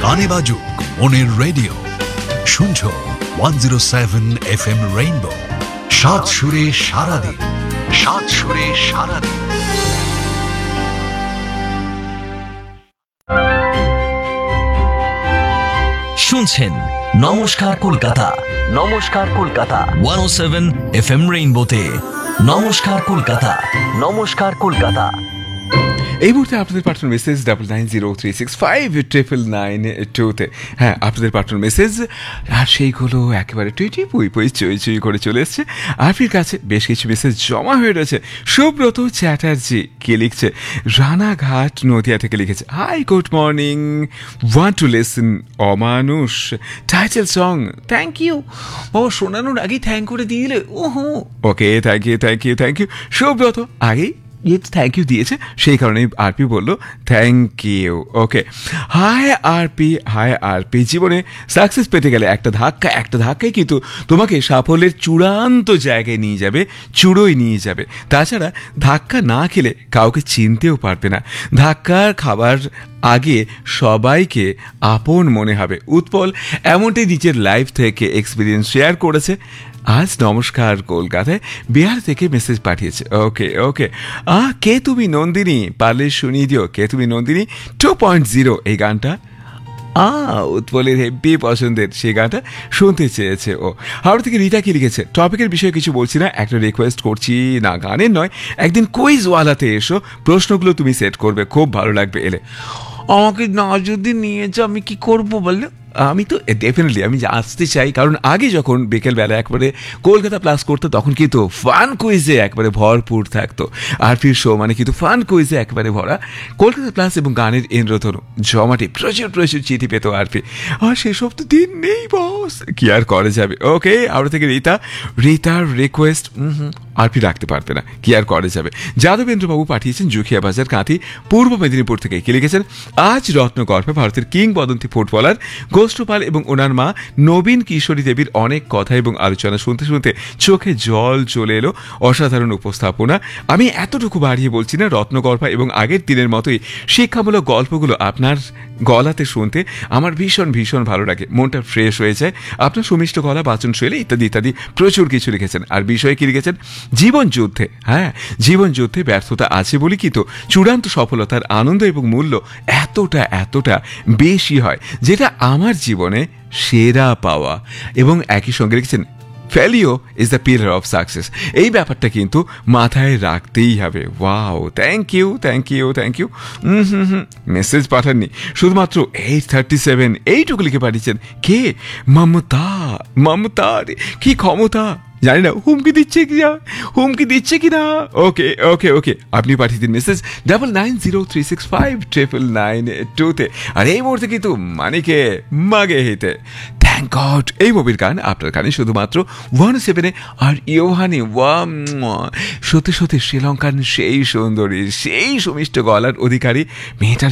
গানে বাজুক মনের রেডিও, শুনছো 107 FM রেইনবো, সাত সুরে সারাদিন, সাত সুরে সারাদিন। শুনছেন নমস্কার কলকাতা, নমস্কার কলকাতা 107 FM রেইনবোতে। নমস্কার কলকাতা, নমস্কার কলকাতা। এই মুহূর্তে আপনাদের পাঠানো মেসেজ 9903659992-তে। হ্যাঁ, আপনাদের পাঠানো মেসেজ, আর সেইগুলো একেবারে টুইটি পুই পুই চুই চুই করে চলে এসছে। আরপির কাছে বেশ কিছু মেসেজ জমা হয়ে রয়েছে। সুব্রত চ্যাটার্জি কি লিখছে, রানাঘাট নদিয়া থেকে লিখেছে, hi good morning, want to listen Amanush title song, thank you. ও শোনানোর আগেই থ্যাংক করে দিলে, ওহো ওকে, thank you thank you thank you. Subrata আগেই থ্যাংক ইউ দিয়েছে, সেই কারণে আরপি বললো thank you. Okay, high RP, high RP. জীবনে সাকসেস পেতে গেলে একটা ধাক্কাই কিন্তু তোমাকে সাফল্যের চূড়ান্ত জায়গায় নিয়ে যাবে, চূড়োয় নিয়ে যাবে। তাছাড়া ধাক্কা না খেলে কাউকে চিনতেও পারবে না। ধাক্কার খাবার আগে সবাইকে আপন মনে হবে। উৎপল এমনটাই নিজের লাইফ থেকে এক্সপিরিয়েন্স শেয়ার করেছে। আজ নমস্কার কলকাতায় বিহার থেকে মেসেজ পাঠিয়েছে। ওকে ওকে, কে তুমি নন্দিনী, পারলে শুনিয়ে দিও, কে তুমি নন্দিনী 2.0 এই গানটা উৎপলের হেব্বি পছন্দের, সেই গানটা শুনতে চেয়েছে ও। হাওড়া থেকে রীতা কি লিখেছে, টপিকের বিষয়ে কিছু বলছি না, একটা রিকোয়েস্ট করছি, না গানের নয়, একদিন কুইজওয়ালাতে এসো, প্রশ্নগুলো তুমি সেট করবে, খুব ভালো লাগবে এলে। আমাকে না যদি নিয়ে যাও আমি কি করবো বললে? আমি তো ডেফিনেটলি আমি আসতে চাই, কারণ আগে যখন বিকেলবেলা একবারে কলকাতা প্লাস করতো তখন কিন্তু ফান কুইজে একবারে ভরপুর থাকতো। আরপির শো মানে কিন্তু ফান কুইজে একবারে ভরা। কলকাতা প্লাস এবং গানের ইন্দ্রধনু জমাটি প্রচুর প্রচুর চিঠি পেত আরপি, আর সেসব তো দিন নেই বস, কি আর করা যাবে। ওকে, আমরা থেকে রিতার রিকোয়েস্ট আরপি রাখতে পারবে না, কি আর করা যাবে। যাদবেন্দ্রবাবু পাঠিয়েছেন জুখিয়া বাজার কাঁথি, পূর্ব মেদিনীপুর থেকে। কি লিখেছেন, আজ রত্নগর্ভে ভারতের কিংবদন্তি ফুটবলার গোষ্ঠপাল এবং ওনার মা নবীন কিশোরী দেবীর অনেক কথা এবং আলোচনা শুনতে শুনতে চোখে জল চলে এলো। অসাধারণ উপস্থাপনা। আমি এতটুকু বাড়িয়ে বলছি না, রত্নগর্ভা এবং আগের দিনের মতোই শিক্ষামূলক গল্পগুলো আপনার গলাতে শুনতে আমার ভীষণ ভীষণ ভালো লাগে, মনটা ফ্রেশ হয়ে যায়। আপনার সুমিষ্ট গলা, বাচন শৈলী ইত্যাদি ইত্যাদি প্রচুর কিছু লিখেছেন। আর বিষয়ে কি লিখেছেন, জীবন যুদ্ধে, হ্যাঁ জীবন যুদ্ধে ব্যর্থতা আছে বলি কি তো চূড়ান্ত সফলতার আনন্দ এবং মূল্য এতটা এতটা বেশি হয়, যেটা আমার জীবনে সেরা পাওয়া। এবং একই সঙ্গে লিখেছেন, ফেলিও is the pillar of success. এই ব্যাপারটা কিন্তু মাথায় রাখতেই হবে। Wow, thank you thank you thank you. Message পাঠাননি, শুধুমাত্র 837 এইটুকু লিখে পাঠিয়েছেন। কে? মমতা, কি ক্ষমতা জানি না, হুমকি দিচ্ছে কিনা। ওকে ওকে ওকে, আপনি পাঠিয়ে দিন মেসেজ 9903659992-তে। আর এই মুহূর্তে কিন্তু মানিকে মাগে হিতে থ্যাংক গড এই মুভির গান আপনার গানে শুধুমাত্র 107-এ। আর ইয়োহানি সত্যি সত্যি শ্রীলঙ্কান সেই সুন্দরী, সেই সুমিষ্ট গলার অধিকারী মেয়েটার